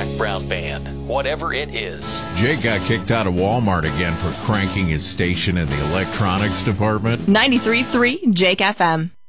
Jack Brown Band, whatever it is. Jake got kicked out of Walmart again for cranking his station in the electronics department. 93.3 Jake FM.